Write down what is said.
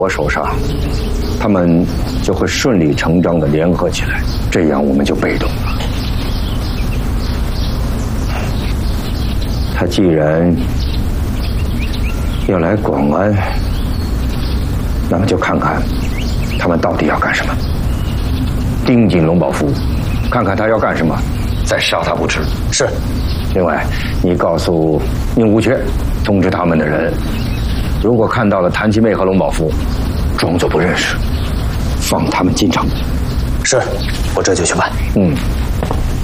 我手上，他们就会顺理成章地联合起来，这样我们就被动了。他既然要来广安，那么就看看他们到底要干什么，盯紧龙宝福，看看他要干什么，再杀他不迟。 是。 另外，你告诉宁无缺，通知他们的人，如果看到了谭七妹和龙宝福，装作不认识，放他们进城。 是，我这就去办。